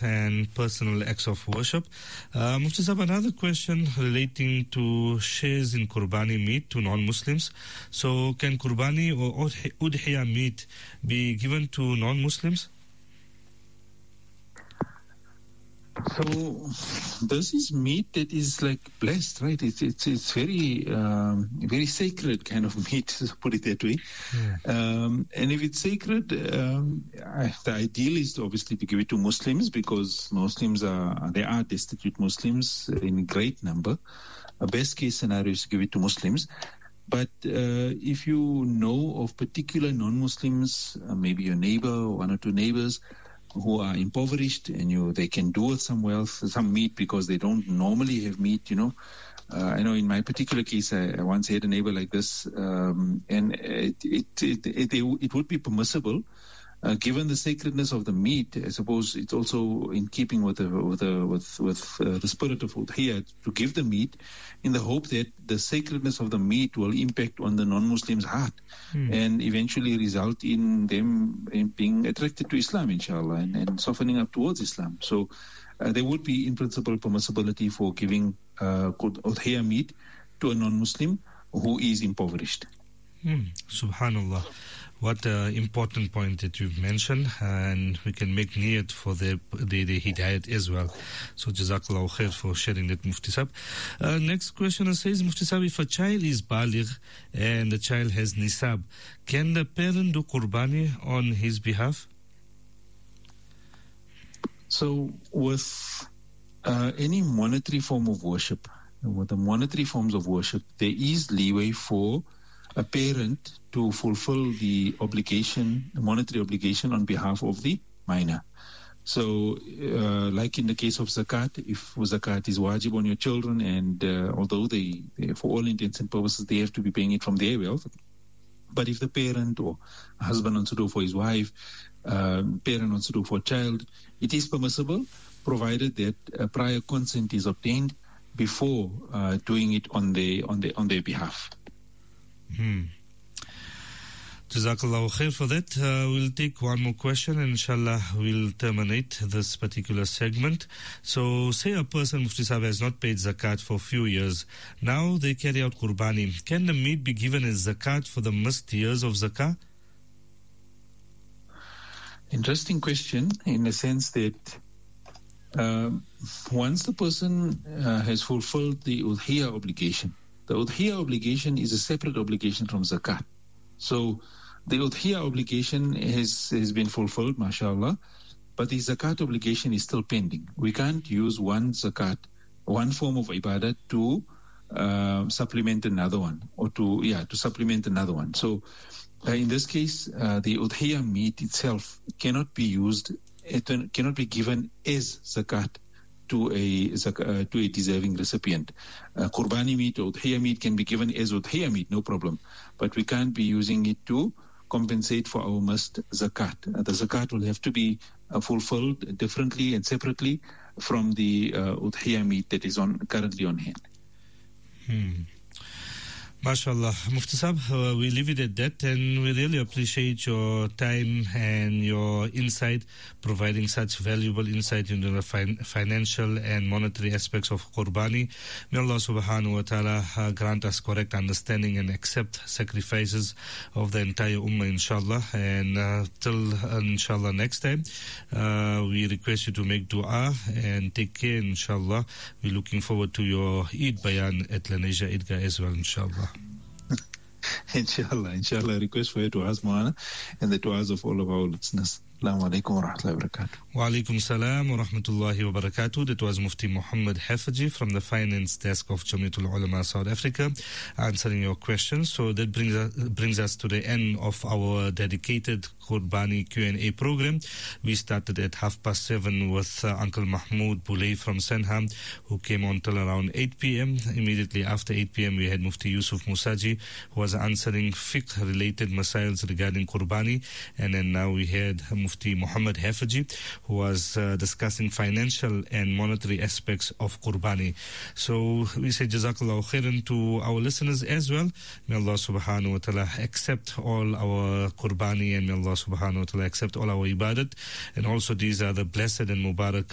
and personal acts of worship. Mufti Sahib, another question relating to shares in Qurbani meat to non-Muslims. So can Qurbani or Udhiya meat be given to non-Muslims? So this is meat that is like blessed, right? It's very very sacred kind of meat, to put it that way. And if it's sacred, the ideal is to obviously to give it to Muslims, because Muslims are destitute Muslims in great number. A best case scenario is to give it to Muslims. But if you know of particular non-Muslims, maybe your neighbor or one or two neighbors, who are impoverished, and they can do with some wealth, some meat, because they don't normally have meat, I know in my particular case, I once had a neighbor like this, and it would be permissible, given the sacredness of the meat. I suppose it's also in keeping with the spirit of Udhiya to give the meat, in the hope that the sacredness of the meat will impact on the non-Muslim's heart and eventually result in them being attracted to Islam, inshallah, and softening up towards Islam. So there would be, in principle, permissibility for giving Udhiya meat to a non-Muslim who is impoverished. Subhanallah. What an important point that you've mentioned, and we can make niyat for the hidayat as well. So Jazakallahu khair for sharing that, Mufti Sahib. Next question says, Mufti Sahib, if a child is baligh and the child has nisab, can the parent do qurbani on his behalf? So with any monetary form of worship, with the monetary forms of worship, there is leeway for a parent to fulfill the obligation, the monetary obligation, on behalf of the minor. So, like in the case of zakat, if zakat is wajib on your children, and although they, for all intents and purposes, they have to be paying it from their wealth, but if the parent or husband wants to do for his wife, parent wants to do for a child, it is permissible, provided that prior consent is obtained before doing it on their behalf. Jazakallahu khair for that. We'll take one more question, and inshallah we'll terminate this particular segment. So say a person, Mufti Sahib, has not paid zakat for a few years. Now they carry out qurbani. Can the meat be given as zakat for the missed years of zakah? Interesting question, in the sense that once the person has fulfilled the udhiya obligation, the udhiya obligation is a separate obligation from zakat. So the udhiya obligation has been fulfilled, mashallah, but the zakat obligation is still pending. We can't use one zakat, one form of ibadah, to supplement another one, or to supplement another one. So in this case, the udhiya meat itself cannot be used, it cannot be given as zakat to a deserving recipient. Qurbani meat or udhiya meat can be given as udhiya meat, no problem, but we can't be using it to compensate for our missed zakat. The zakat will have to be fulfilled differently and separately from the udhiya meat that is currently on hand. MashaAllah. Mufti Sahib, we leave it at that, and we really appreciate your time and your insight, providing such valuable insight into the financial and monetary aspects of Qurbani. May Allah subhanahu wa ta'ala grant us correct understanding and accept sacrifices of the entire ummah, inshallah. And till inshallah next time, we request you to make dua and take care, inshallah. We're looking forward to your Eid Bayan at Lenasia Idgah as well, inshallah. Inshallah, request for your du'as, Moana, and the du'as of all of our listeners. Assalamu alaikum wa rahmatullahi wa barakatuh. Wa alaikum salam wa rahmatullahi wa barakatuh. That was Mufti Muhammad Hafizi from the Finance Desk of Jamiatul Ulama South Africa, answering your questions. So that brings us to the end of our dedicated Qurbani Q&A program. We started at 7:30 with Uncle Mahmoud Boulay from Senham, who came on till around 8 p.m. Immediately after 8 p.m. we had Mufti Yusuf Musaji, who was answering fiqh-related masails regarding Qurbani. And then now we had Mufti Muhammad Hafizi, who was discussing financial and monetary aspects of Qurbani. So we say Jazakallahu khairan to our listeners as well. May Allah subhanahu wa ta'ala accept all our Qurbani, and may Allah subhanahu wa ta'ala accept all our ibadat. And also these are the blessed and Mubarak